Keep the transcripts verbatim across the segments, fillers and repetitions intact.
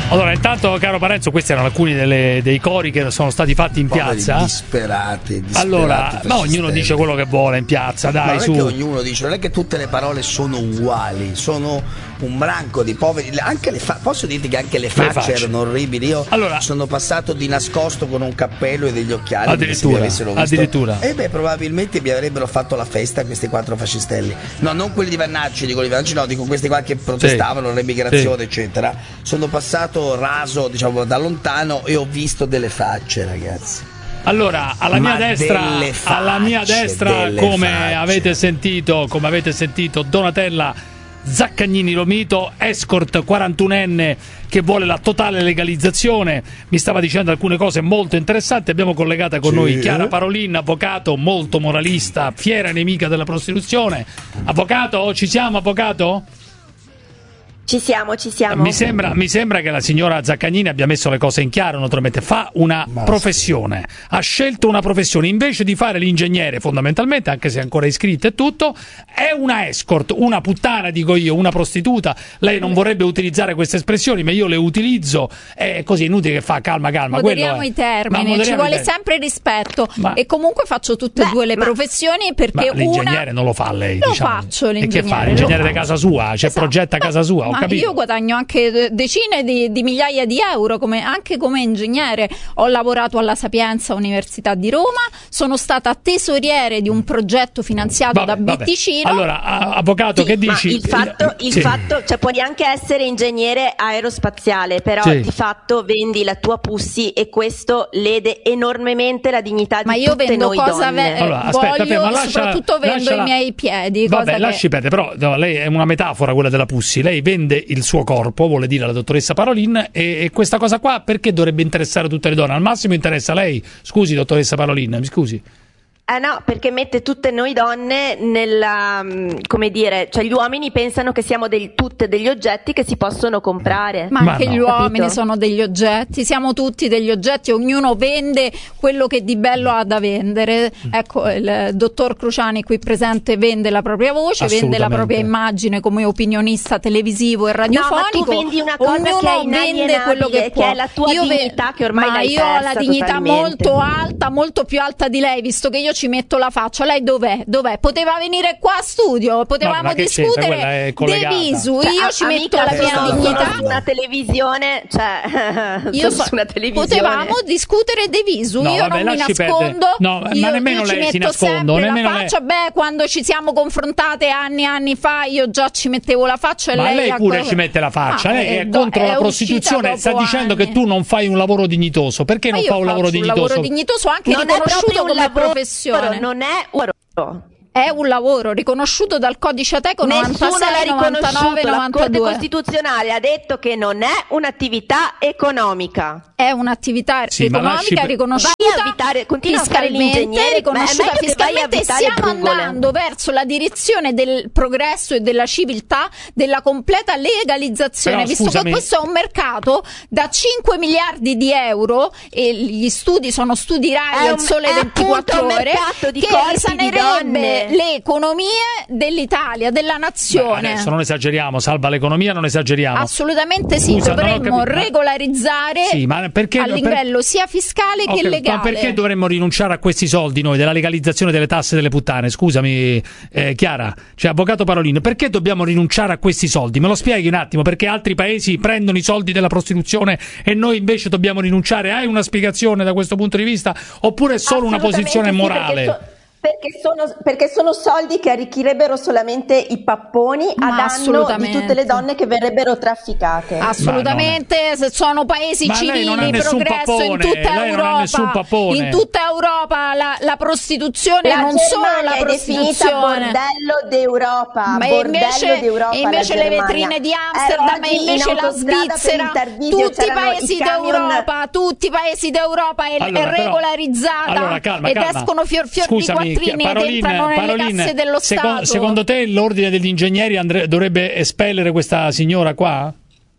Allora, intanto, caro Parenzo, questi erano alcuni delle, dei cori che sono stati fatti in Poveri piazza. Disperati, disperati. Allora, ma ognuno dice quello che vuole in piazza, dai, non su. è che ognuno dice, non è che tutte le parole sono uguali, sono un branco di poveri. Anche le fa- posso dirti che anche le facce, le facce. erano orribili. Io allora, sono passato di nascosto con un cappello e degli occhiali. Addirittura, addirittura. E beh, probabilmente mi avrebbero fatto la festa questi quattro fascistelli. No, non quelli di Vannacci, dico di Vannacci, no, dico questi qua che protestavano sì. l'emigrazione, sì. eccetera. Sono passato raso, diciamo, da lontano e ho visto delle facce, ragazzi. Allora, alla Ma mia destra, facce, alla mia destra, come facce. avete sentito, come avete sentito, Donatella Zaccagnini Romito, escort quarantunenne che vuole la totale legalizzazione. Mi stava dicendo alcune cose molto interessanti. Abbiamo collegata con sì. noi Chiara Parolin, avvocato molto moralista, fiera nemica della prostituzione. Avvocato, ci siamo, avvocato? Ci siamo, ci siamo. Mi sembra, mi sembra che la signora Zaccagnini abbia messo le cose in chiaro, naturalmente. Fa una Basta. professione, ha scelto una professione, invece di fare l'ingegnere fondamentalmente, anche se è ancora iscritta e tutto, è una escort, una puttana, dico io, una prostituta. Lei non vorrebbe utilizzare queste espressioni, ma io le utilizzo, è così inutile che fa calma calma. Moderiamo i termini, ci vuole sempre rispetto. Ma... e comunque faccio tutte e due le ma... professioni, perché ma l'ingegnere una... non lo fa lei, lo diciamo. faccio l'ingegnere. E che fa? L'ingegnere di casa sua, cioè esatto. progetta casa sua, ho ma capito. Io guadagno anche decine di, di migliaia di euro come, anche come ingegnere. Ho lavorato alla Sapienza Università di Roma, sono stata tesoriere di un progetto finanziato vabbè, da Bitticino. Allora, avvocato, sì, che dici? Ma il fatto, il sì. fatto, cioè puoi anche essere ingegnere aerospaziale, però sì. di fatto vendi la tua pussy e questo lede enormemente la dignità ma di io tutte vendo noi cosa donne. ve- allora, aspetta, voglio, ferma, lascia, soprattutto vendo lasciala. i miei piedi. Vabbè, cosa lasci che... perdere, però no, lei è una metafora quella della pussy. Lei vende il suo corpo, vuole dire la dottoressa Parolin, e, e questa cosa qua perché dovrebbe interessare tutte le donne? Al massimo interessa lei. Scusi, dottoressa Parolin, mi scusi. Eh no, perché mette tutte noi donne nella, come dire, cioè gli uomini pensano che siamo del, tutte degli oggetti che si possono comprare. Ma, Ma anche no. gli uomini Capito? sono degli oggetti, siamo tutti degli oggetti, ognuno vende quello che di bello ha da vendere. Mm. Ecco, il dottor Cruciani qui presente vende la propria voce, vende la propria immagine come opinionista televisivo e radiofonico. No, ma tu vendi una cosa ognuno che è vende quello che, che è la tua io dignità ve- che ormai ma l'hai io ho la persa dignità totalmente. molto alta, molto più alta di lei, visto che io ci metto la faccia. Lei dov'è? Dov'è? Poteva venire qua a studio, potevamo ma discutere de visu. Cioè, io a, ci amica, metto la mia sono dignità. su una televisione, cioè io sono su una televisione. Potevamo discutere de visu. No, io vabbè, non mi nascondo. Perdere. No, io, ma nemmeno io ci lei metto si nasconde. sempre la lei... faccia. Beh, quando ci siamo confrontate anni e anni fa, io già ci mettevo la faccia. E ma lei, lei pure ancora... ci mette la faccia. Ah, lei è, è contro è la prostituzione. Sta dicendo anni. che tu non fai un lavoro dignitoso. Perché ma non fa un lavoro dignitoso? Un lavoro dignitoso anche non riconosciuto un come lavoro, professione. Non è un lavoro. È un lavoro riconosciuto dal codice Ateco novantasei, novantanove, la novantadue. Corte Costituzionale ha detto che non è un'attività economica. È un'attività sì, economica riconosciuta vitare, fiscalmente, riconosciuta fiscalmente. Stiamo andando verso la direzione del progresso e della civiltà, della completa legalizzazione. Però, visto scusami. che questo è un mercato da cinque miliardi di euro e gli studi sono studi Rai al Sole ventiquattro ore di che risanerebbe le economie dell'Italia, della nazione. Beh, adesso non esageriamo, salva l'economia, non esageriamo. Assolutamente sì. Scusa, dovremmo regolarizzare sì, ma perché, a livello per... sia fiscale okay, che legale. Ma perché dovremmo rinunciare a questi soldi noi della legalizzazione delle tasse delle puttane? Scusami, eh, Chiara, cioè avvocato Parolin, perché dobbiamo rinunciare a questi soldi? Me lo spieghi un attimo? Perché altri paesi prendono i soldi della prostituzione e noi invece dobbiamo rinunciare? Hai una spiegazione da questo punto di vista? Oppure è solo una posizione sì, morale? Perché sono, perché sono soldi che arricchirebbero solamente i papponi a danno di tutte le donne che verrebbero trafficate. Assolutamente, sono paesi ma civili, progresso pappone, in tutta Europa. In tutta Europa la, la prostituzione, la non solo la è prostituzione. Bordello d'Europa, ma bordello invece, d'Europa, invece le vetrine di Amsterdam, e invece la Svizzera, tutti i paesi d'Europa, tutti i paesi d'Europa è, allora, è regolarizzata però, allora, calma, ed calma. escono fior fior Scusami, di quattrini Parolin, ed entrano nelle Parolin, casse dello secondo, Stato. secondo te l'ordine degli ingegneri andre- dovrebbe espellere questa signora qua?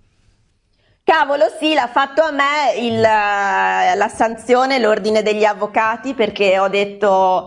Cavolo, sì, l'ha fatto a me il, la sanzione, l'ordine degli avvocati, perché ho detto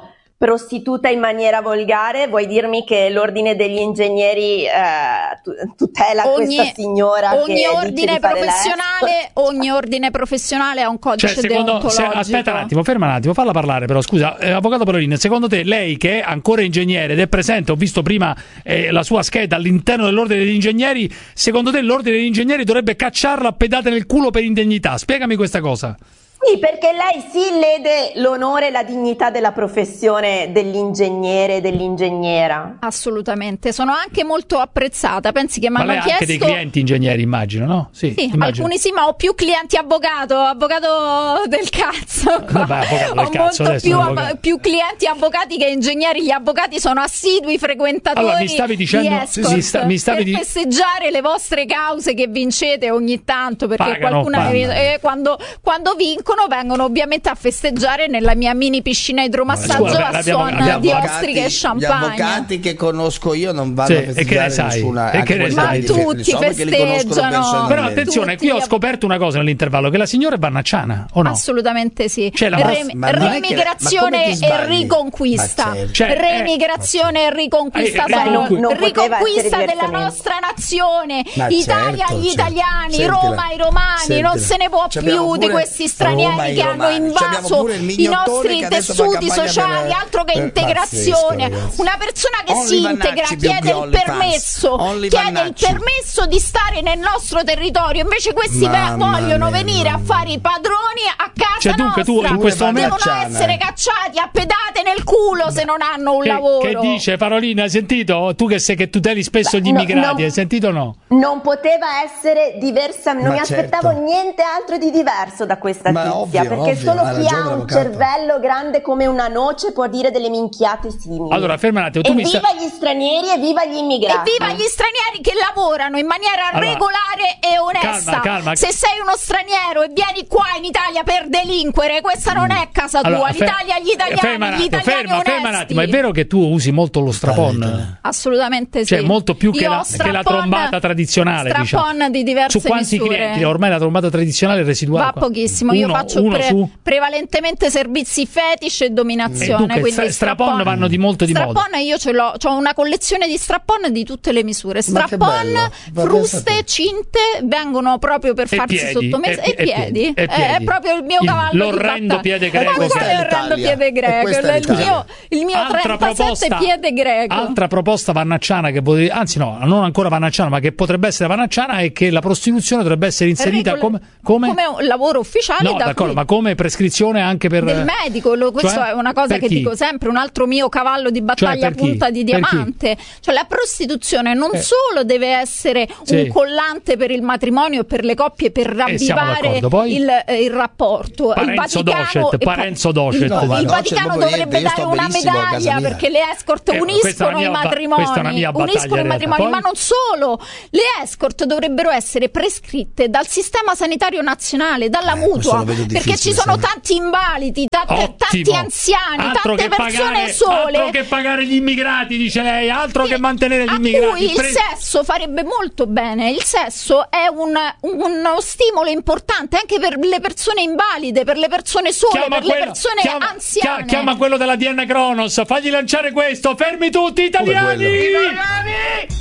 prostituta in maniera volgare? Vuoi dirmi che l'ordine degli ingegneri eh, tutela ogni, questa signora? Ogni che ordine professionale, ogni ordine professionale ha un codice cioè, secondo, deontologico. Se, aspetta un attimo, ferma un attimo, falla parlare però, scusa, eh, avvocato Parolin, secondo te lei che è ancora ingegnere ed è presente, ho visto prima eh, la sua scheda all'interno dell'ordine degli ingegneri, secondo te l'ordine degli ingegneri dovrebbe cacciarla a pedate nel culo per indegnità? Spiegami questa cosa. Sì, perché lei si lede l'onore e la dignità della professione dell'ingegnere e dell'ingegnera. Assolutamente, sono anche molto apprezzata. Pensi che mi hanno chiesto... Ma lei ha anche dei clienti ingegneri, immagino, no? Sì, sì alcuni sì, ma ho più clienti avvocato, avvocato del cazzo. Vabbè, avvocato del ho cazzo, molto più, av- più clienti avvocati che ingegneri. Gli avvocati sono assidui frequentatori allora, mi stavi dicendo, di escort mi sta, mi stavi per di... festeggiare le vostre cause che vincete ogni tanto, perché Pagano, qualcuna eh, quando, quando vincono vengono ovviamente a festeggiare nella mia mini piscina idromassaggio Scusa, a suon di ostriche e champagne. Gli avvocati che conosco io non vanno sì, a festeggiare e che nessuna, e che ma tutti so festeggiano. Però attenzione, tutti. Qui ho scoperto una cosa nell'intervallo, che la signora è vannacciana, o no? Assolutamente sì. Cioè, la Re- ma remigrazione che, e riconquista. Certo. Cioè, remigrazione eh, e riconquista, eh, sai, non, non riconquista della nostra nazione. Ma Italia certo, agli certo. italiani, Sentila. Roma ai romani, Sentila. non se ne può Ci più pure di questi stranieri che hanno invaso i nostri tessuti sociali, per, altro che integrazione. Pazzesco, una persona che Only si integra chiede il permesso, chiede il permesso di stare nel nostro territorio, invece questi Mamma vogliono mia, venire a fare i padroni a casa cioè, dunque, nostra. Tu in questo devono momento... essere cacciati a pedate nel culo se non hanno un che, lavoro. Che dice Parolina? Hai sentito? Tu che sei che tuteli spesso Beh, gli immigrati, no, hai sentito o no? Non poteva essere diversa, non Ma mi certo. aspettavo niente altro di diverso da questa Ma tizia, ovvio, perché ovvio, solo ha chi ragione ha un l'avvocato. cervello grande come una noce può dire delle minchiate simili. Allora, ferma un attimo, tu e mi viva sta... gli stranieri e viva gli immigrati. E viva gli stranieri che lavorano in maniera allora, regolare e onesta. Calma, calma. Se sei uno straniero e vieni qua in Italia per delinquere, questa non è casa tua. Allora, L'Italia agli italiani, ferma gli italiani ferma, onesti. ferma un attimo, è vero che tu usi molto lo strapon? Assolutamente sì. Cioè molto più che la, strapon, che la trombata tradizionale, strapon diciamo. di diverse Su quanti misure. clienti? Ormai la trombata tradizionale è residuale. Va qua. pochissimo, uno, io faccio uno pre- su... prevalentemente servizi fetish e dominazione. E dunque, quindi strapon, strapon vanno di molto di moda. Strapon io ce l'ho, ho una collezione di strapon di tutte le misure. Strapon, fruste, cinte vengono proprio per e farsi piedi, sottomesse e, e, e piedi. E piedi. È, è proprio il mio il, cavallo l'orrendo di piede battaglia. greco. Ma questo è l'orrendo piede greco, il mio, il mio trentasette piede greco. Altra proposta vannacciana che potrebbe, anzi no, non ancora vannacciana, ma che potrebbe essere vannacciana è che la prostituzione dovrebbe essere inserita Regole, come, come? come un lavoro ufficiale. No, da d'accordo, cui... ma come prescrizione anche per del medico, lo, questo cioè, è una cosa che chi? dico sempre, un altro mio cavallo di battaglia cioè, punta di diamante. Cioè la prostituzione non eh. solo deve essere sì. un collante per il matrimonio e per le coppie per ravvivare eh, il, eh, il rapporto. Parenzo il Vaticano, Docet, Parenzo Docet. Il, No, il Vaticano dovrebbe dare una medaglia perché le escort eh, uniscono i matrimoni, uniscono i matrimoni, ma non solo. Le escort dovrebbero essere prescritte dal sistema sanitario nazionale, dalla eh, mutua, perché ci sono tanti invalidi, tante, tanti anziani, altro tante persone pagare, sole. Altro che pagare gli immigrati, dice lei, altro sì, che mantenere gli a immigrati. Cui il Pre- sesso farebbe molto bene. Il sesso è un, un, uno stimolo importante anche per le persone invalide, per le persone sole, chiama per quello, le persone chiama, anziane. Chiama quello della Diana Cronos, fagli lanciare questo. Fermi tutti, italiani! Italiani!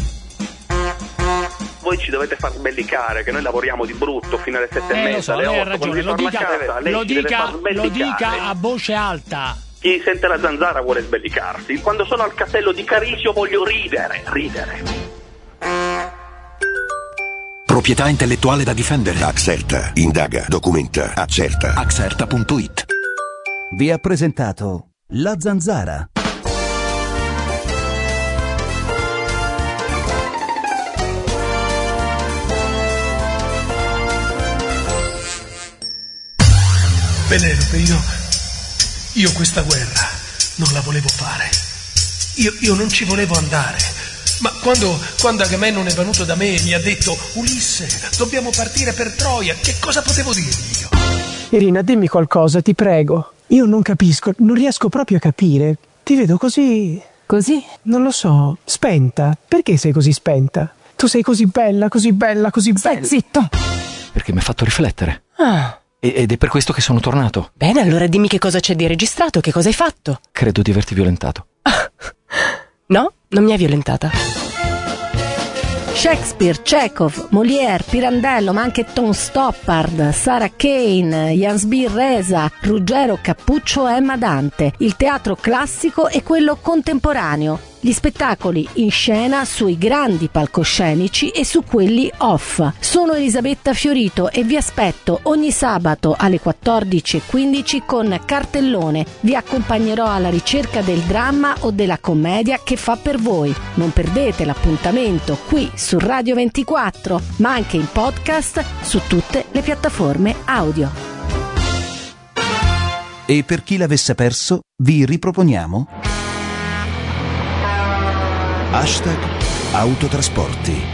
Voi ci dovete far sbellicare che noi lavoriamo di brutto fino alle sette eh, e mezza, lo so, alle lei otto, ha ragione, lo dica, casa, lei lo, dica, lo dica a voce alta. Chi sente la zanzara vuole sbellicarsi. Quando sono al castello di Carisio voglio ridere, ridere. Proprietà intellettuale da difendere. Axerta, indaga, documenta, accerta. Axerta punto it. Vi ha presentato La Zanzara. Penelope, io, io questa guerra non la volevo fare. Io, io non ci volevo andare. Ma quando, quando Agamennone è venuto da me e mi ha detto Ulisse, dobbiamo partire per Troia, che cosa potevo dirgli io? Irina, dimmi qualcosa, ti prego. Io non capisco, non riesco proprio a capire. Ti vedo così... Così? Non lo so, spenta. Perché sei così spenta? Tu sei così bella, così bella, così bella. Stai zitto! Perché mi ha fatto riflettere. Ah... ed è per questo che sono tornato. Bene, allora dimmi che cosa c'è di registrato, che cosa hai fatto? Credo di averti violentato. No, non mi hai violentata. Shakespeare, Chekhov, Molière, Pirandello, ma anche Tom Stoppard, Sarah Kane, Jansby Reza, Ruggero Cappuccio e Emma Dante. Il teatro classico e quello contemporaneo. Gli spettacoli in scena sui grandi palcoscenici e su quelli off. Sono Elisabetta Fiorito e vi aspetto ogni sabato alle quattordici e quindici con Cartellone. Vi accompagnerò alla ricerca del dramma o della commedia che fa per voi. Non perdete l'appuntamento qui su Radio ventiquattro, ma anche in podcast su tutte le piattaforme audio. E per chi l'avesse perso, vi riproponiamo hashtag autotrasporti.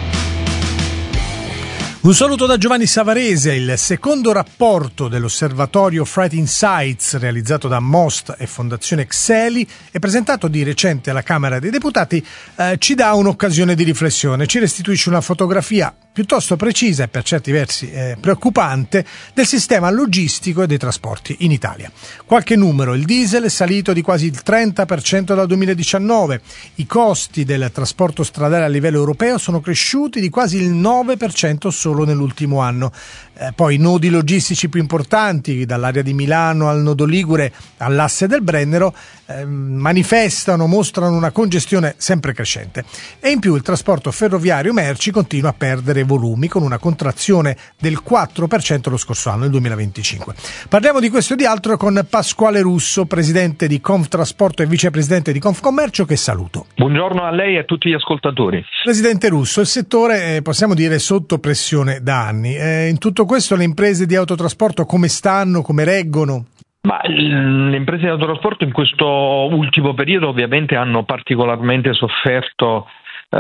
Un saluto da Giovanni Savarese. Il secondo rapporto dell'osservatorio Freight Insights realizzato da Most e Fondazione Xeli e presentato di recente alla Camera dei Deputati eh, ci dà un'occasione di riflessione, ci restituisce una fotografia piuttosto precisa e per certi versi eh, preoccupante del sistema logistico e dei trasporti in Italia. Qualche numero: il diesel è salito di quasi il trenta per cento dal duemiladiciannove, i costi del trasporto stradale a livello europeo sono cresciuti di quasi il nove per cento solo nell'ultimo anno. Eh, poi i nodi logistici più importanti, dall'area di Milano al nodo Ligure all'asse del Brennero, eh, manifestano, mostrano una congestione sempre crescente. E in più il trasporto ferroviario merci continua a perdere volumi, con una contrazione del quattro per cento lo scorso anno, nel duemilaventicinque. Parliamo di questo e di altro con Pasquale Russo, presidente di Conftrasporto e vicepresidente di Confcommercio, che saluto. Buongiorno a lei e a tutti gli ascoltatori. Presidente Russo, il settore eh, possiamo dire sotto pressione da anni. Eh, in tutto questo le imprese di autotrasporto come stanno, come reggono? Ma le imprese di autotrasporto in questo ultimo periodo ovviamente hanno particolarmente sofferto eh,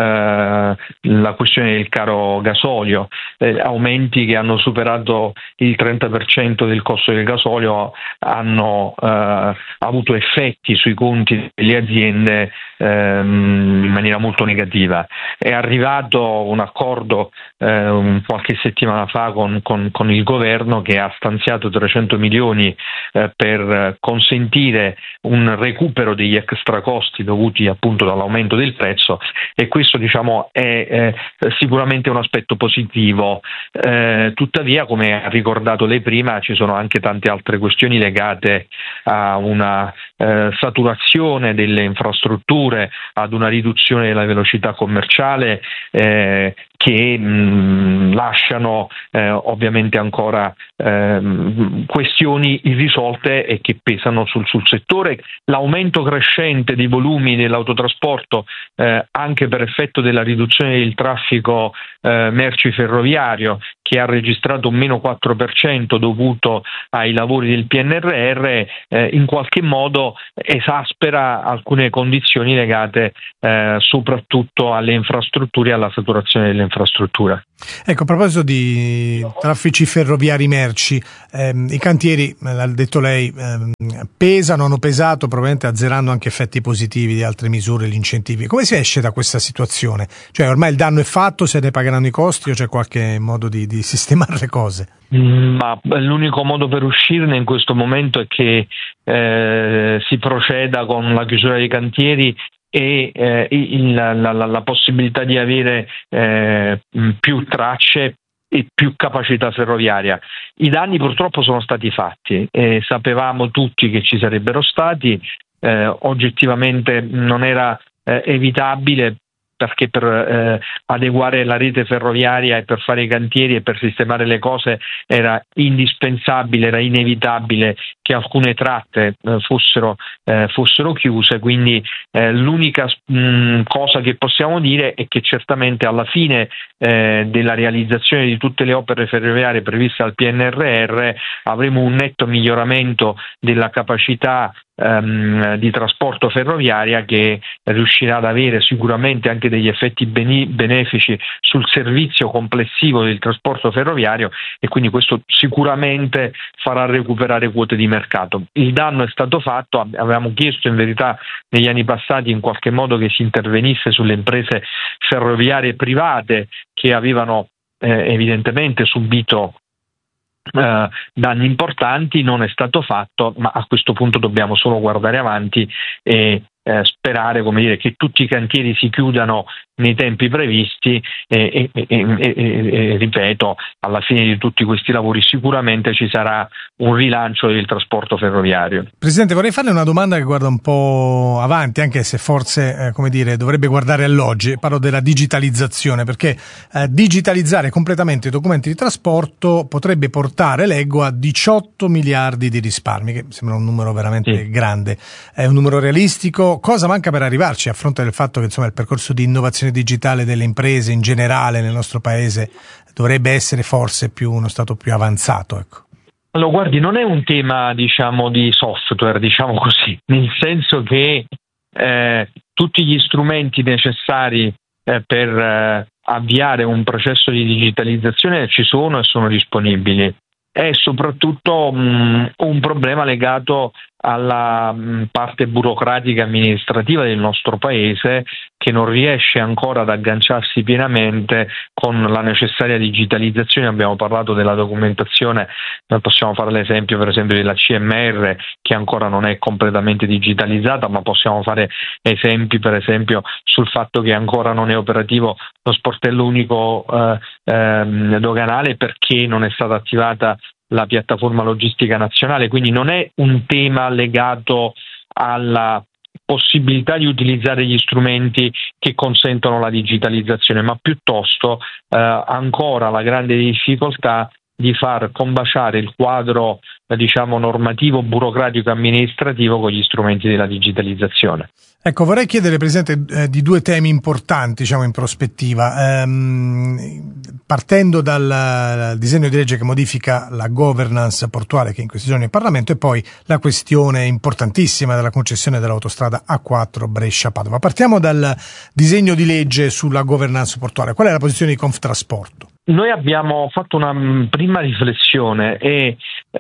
la questione del caro gasolio, eh, aumenti che hanno superato il trenta per cento del costo del gasolio hanno eh, avuto effetti sui conti delle aziende ehm, in maniera molto negativa. È arrivato un accordo eh, qualche settimana fa con, con, con il governo che ha stanziato trecento milioni eh, per consentire un recupero degli extra costi dovuti appunto dall'aumento del prezzo, e questo diciamo è eh, sicuramente un aspetto positivo. Eh, tuttavia, come ha ricordato lei prima, ci sono anche tante altre questioni legate a una eh, saturazione delle infrastrutture, ad una riduzione della velocità commerciale eh, che mh, lasciano eh, ovviamente ancora eh, questioni irrisolte e che pesano sul, sul settore. L'aumento crescente dei volumi dell'autotrasporto eh, anche per effetto della riduzione del traffico eh, merci ferroviario, che ha registrato un meno quattro per cento dovuto ai lavori del P N R R, eh, in qualche modo esaspera alcune condizioni legate eh, soprattutto alle infrastrutture e alla saturazione delle infrastrutture. Ecco, a proposito di traffici ferroviari merci, ehm, i cantieri, l'ha detto lei, ehm, pesano, hanno pesato, probabilmente azzerando anche effetti positivi di altre misure, gli incentivi. Come si esce da questa situazione? Cioè, ormai il danno è fatto, se ne pagheranno i costi o c'è qualche modo di, di sistemare le cose? Ma l'unico modo per uscirne in questo momento è che eh, si proceda con la chiusura dei cantieri e eh, il, la, la, la possibilità di avere eh, più tracce e più capacità ferroviaria. I danni purtroppo sono stati fatti e sapevamo tutti che ci sarebbero stati, eh, oggettivamente non era eh, evitabile, perché per eh, adeguare la rete ferroviaria e per fare i cantieri e per sistemare le cose era indispensabile, era inevitabile che alcune tratte eh, fossero, eh, fossero chiuse, quindi eh, l'unica mh, cosa che possiamo dire è che certamente alla fine eh, della realizzazione di tutte le opere ferroviarie previste dal P N R R avremo un netto miglioramento della capacità ehm, di trasporto ferroviaria, che riuscirà ad avere sicuramente anche degli effetti bene- benefici sul servizio complessivo del trasporto ferroviario, e quindi questo sicuramente farà recuperare quote di mercato. Il danno è stato fatto, avevamo chiesto in verità negli anni passati in qualche modo che si intervenisse sulle imprese ferroviarie private che avevano eh, evidentemente subito Uh, danni importanti, non è stato fatto, ma a questo punto dobbiamo solo guardare avanti e eh, sperare, come dire, che tutti i cantieri si chiudano nei tempi previsti e, e, e, e, e ripeto, alla fine di tutti questi lavori sicuramente ci sarà un rilancio del trasporto ferroviario. Presidente, vorrei farle una domanda che guarda un po' avanti, anche se forse eh, come dire, dovrebbe guardare all'oggi. Parlo della digitalizzazione, perché eh, digitalizzare completamente i documenti di trasporto potrebbe portare, leggo, a diciotto miliardi di risparmi, che sembra un numero veramente sì. grande. È un numero realistico? Cosa manca per arrivarci, a fronte del fatto che insomma il percorso di innovazione digitale delle imprese in generale nel nostro paese dovrebbe essere forse più uno stato più avanzato, ecco? Allora, guardi, non è un tema, diciamo, di software, diciamo così, nel senso che eh, tutti gli strumenti necessari eh, per eh, avviare un processo di digitalizzazione ci sono e sono disponibili. È soprattutto mh, un problema legato alla mh, parte burocratica amministrativa del nostro paese, che non riesce ancora ad agganciarsi pienamente con la necessaria digitalizzazione. Abbiamo parlato della documentazione, noi possiamo fare l'esempio per esempio della C M R, che ancora non è completamente digitalizzata, ma possiamo fare esempi per esempio sul fatto che ancora non è operativo lo sportello unico eh, eh, doganale, perché non è stata attivata la piattaforma logistica nazionale. Quindi non è un tema legato alla possibilità di utilizzare gli strumenti che consentono la digitalizzazione, ma piuttosto eh, ancora la grande difficoltà di far combaciare il quadro eh, diciamo normativo, burocratico, amministrativo con gli strumenti della digitalizzazione. Ecco, vorrei chiedere, Presidente, eh, di due temi importanti, diciamo, in prospettiva. Ehm, partendo dal disegno di legge che modifica la governance portuale, che in questi giorni è in Parlamento, e poi la questione importantissima della concessione dell'autostrada A quattro Brescia-Padova. Partiamo dal disegno di legge sulla governance portuale. Qual è la posizione di Conftrasporto? Noi abbiamo fatto una prima riflessione e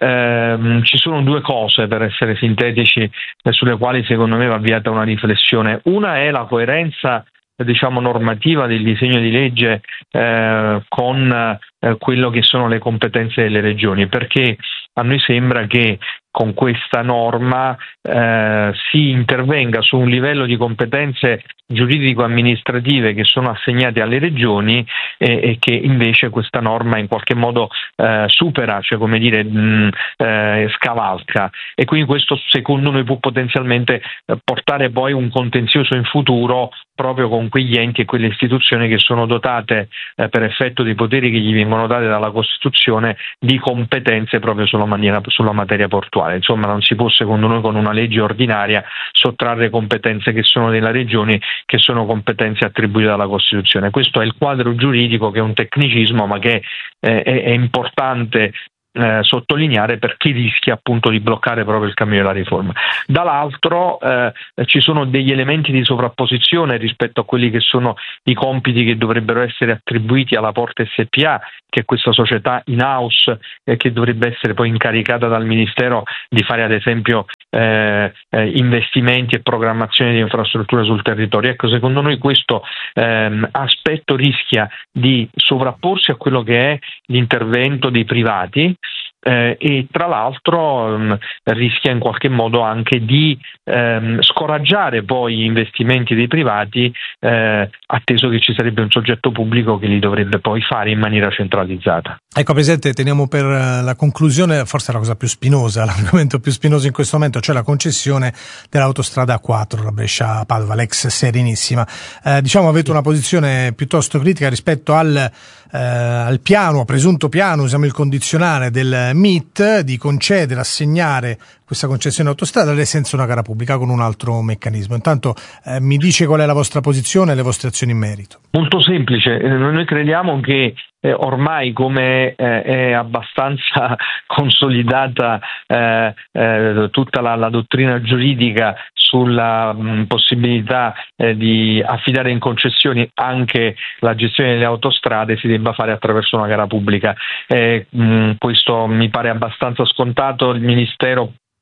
ehm, ci sono due cose, per essere sintetici, eh, sulle quali secondo me va avviata una riflessione. Una è la coerenza, diciamo, normativa del disegno di legge eh, con eh, quello che sono le competenze delle regioni, perché a noi sembra che con questa norma eh, si intervenga su un livello di competenze giuridico-amministrative che sono assegnate alle regioni e, e che invece questa norma in qualche modo eh, supera, cioè come dire mh, eh, scavalca, e quindi questo secondo noi può potenzialmente eh, portare poi un contenzioso in futuro proprio con quegli enti e quelle istituzioni che sono dotate eh, per effetto dei poteri che gli vengono dati dalla Costituzione di competenze proprio sulla, maniera, sulla materia portuale. Insomma, non si può, secondo noi, con una legge ordinaria sottrarre competenze che sono della regione, che sono competenze attribuite dalla Costituzione. Questo è il quadro giuridico, che è un tecnicismo, ma che eh, è, è importante Eh, sottolineare, perché rischia appunto di bloccare proprio il cammino della riforma. Dall'altro eh, ci sono degli elementi di sovrapposizione rispetto a quelli che sono i compiti che dovrebbero essere attribuiti alla Porta S P A, che è questa società in house eh, che dovrebbe essere poi incaricata dal Ministero di fare ad esempio eh, eh, investimenti e programmazione di infrastrutture sul territorio. Ecco, secondo noi questo ehm, aspetto rischia di sovrapporsi a quello che è l'intervento dei privati. Eh, e tra l'altro ehm, rischia in qualche modo anche di ehm, scoraggiare poi gli investimenti dei privati, eh, atteso che ci sarebbe un soggetto pubblico che li dovrebbe poi fare in maniera centralizzata. Ecco, Presidente, teniamo per la conclusione forse la cosa più spinosa, l'argomento più spinoso in questo momento, cioè la concessione dell'autostrada A quattro, la Brescia-Padova, l'ex Serenissima. Eh, diciamo avete una posizione piuttosto critica rispetto al, eh, al piano, presunto piano, usiamo il condizionale del M I T, di concedere, assegnare questa concessione autostradale senza una gara pubblica, con un altro meccanismo. Intanto eh, mi dice qual è la vostra posizione e le vostre azioni in merito. Molto semplice, noi crediamo che eh, ormai, come eh, è abbastanza consolidata eh, eh, tutta la, la dottrina giuridica sulla mh, possibilità eh, di affidare in concessioni anche la gestione delle autostrade, si debba fare attraverso una gara pubblica. Eh, mh, questo mi pare abbastanza scontato. Il Ministero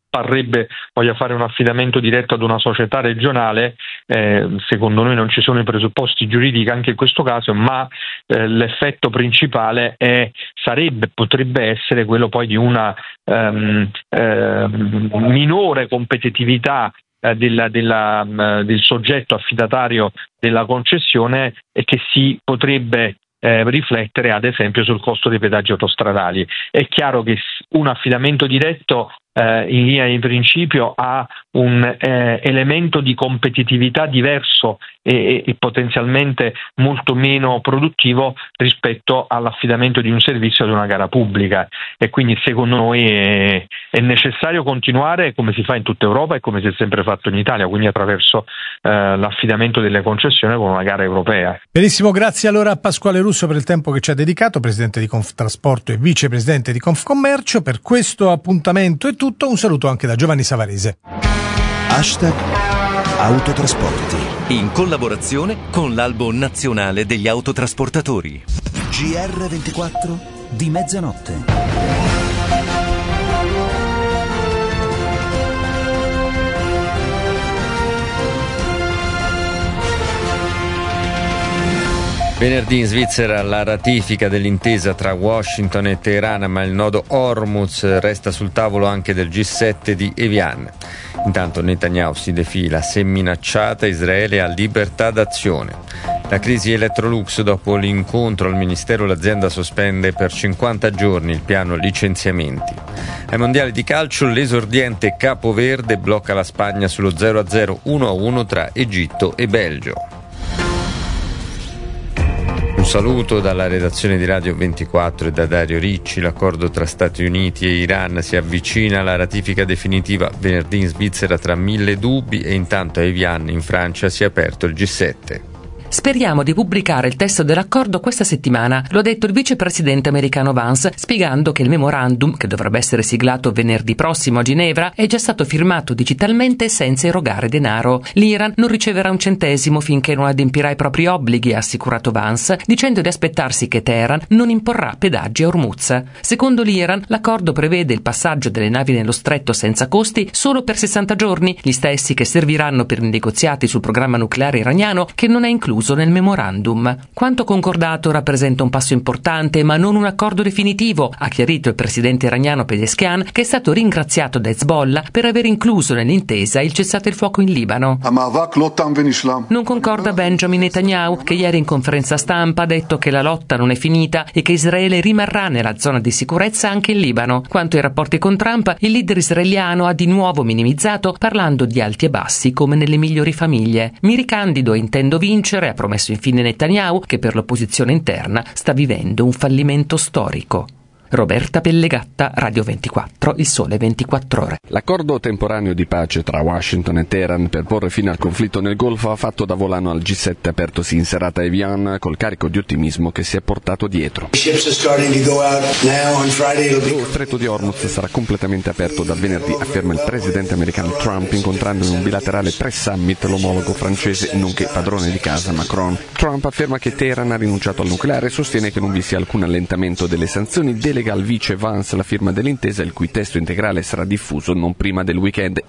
parrebbe voglia fare un affidamento diretto ad una società regionale. Eh, secondo noi non ci sono i presupposti giuridici anche in questo caso, ma eh, l'effetto principale è, sarebbe, potrebbe essere quello poi di una ehm, ehm, minore competitività eh, della, della, eh, del soggetto affidatario della concessione, e che si potrebbe Eh, riflettere ad esempio sul costo dei pedaggi autostradali. È chiaro che un affidamento diretto eh, in linea di principio ha un eh, elemento di competitività diverso e, e potenzialmente molto meno produttivo rispetto all'affidamento di un servizio ad una gara pubblica, e quindi secondo noi è, è necessario continuare come si fa in tutta Europa e come si è sempre fatto in Italia, quindi attraverso eh, l'affidamento delle concessioni con una gara europea. Benissimo, grazie allora a Pasquale Russo per il tempo che ci ha dedicato, presidente di Conftrasporto e vicepresidente di Confcommercio. Per questo appuntamento è tutto, un saluto anche da Giovanni Savarese. Hashtag Autotrasporti, in collaborazione con l'Albo Nazionale degli Autotrasportatori. G R ventiquattro di mezzanotte. Venerdì in Svizzera la ratifica dell'intesa tra Washington e Teheran, ma il nodo Hormuz resta sul tavolo anche del G sette di Evian. Intanto Netanyahu si defila: se minacciata Israele ha libertà d'azione. La crisi Electrolux, dopo l'incontro al Ministero l'azienda sospende per cinquanta giorni il piano licenziamenti. Ai mondiali di calcio l'esordiente Capoverde blocca la Spagna sullo zero a zero uno a uno tra Egitto e Belgio. Un saluto dalla redazione di Radio ventiquattro e da Dario Ricci. L'accordo tra Stati Uniti e Iran si avvicina alla ratifica definitiva venerdì in Svizzera tra mille dubbi, e intanto a Evian in Francia si è aperto il G sette. Speriamo di pubblicare il testo dell'accordo questa settimana, lo ha detto il vicepresidente americano Vance, spiegando che il memorandum, che dovrebbe essere siglato venerdì prossimo a Ginevra, è già stato firmato digitalmente senza erogare denaro. L'Iran non riceverà un centesimo finché non adempirà i propri obblighi, ha assicurato Vance, dicendo di aspettarsi che Teheran non imporrà pedaggi a Hormuz. Secondo l'Iran, l'accordo prevede il passaggio delle navi nello stretto senza costi solo per sessanta giorni, gli stessi che serviranno per i negoziati sul programma nucleare iraniano, che non è incluso nel memorandum. Quanto concordato rappresenta un passo importante, ma non un accordo definitivo, ha chiarito il presidente iraniano Pezeshkian, che è stato ringraziato da Hezbollah per aver incluso nell'intesa il cessate il fuoco in Libano. Non concorda Benjamin Netanyahu, che ieri in conferenza stampa ha detto che la lotta non è finita e che Israele rimarrà nella zona di sicurezza anche in Libano. Quanto ai rapporti con Trump, il leader israeliano ha di nuovo minimizzato, parlando di alti e bassi come nelle migliori famiglie. Mi ricandido e intendo vincere, ha promesso infine Netanyahu, che per l'opposizione interna sta vivendo un fallimento storico. Roberta Pellegatta, Radio ventiquattro, Il Sole ventiquattro Ore. L'accordo temporaneo di pace tra Washington e Teheran per porre fine al conflitto nel Golfo ha fatto da volano al G sette apertosi in serata a Evian, col carico di ottimismo che si è portato dietro. Lo stretto di Hormuz sarà completamente aperto dal venerdì, afferma il presidente americano Trump, incontrando in un bilaterale pre-summit l'omologo francese nonché padrone di casa Macron. Trump afferma che Teheran ha rinunciato al nucleare e sostiene che non vi sia alcun allentamento delle sanzioni. Delega al vice Vance la firma dell'intesa, il cui testo integrale sarà diffuso non prima del weekend.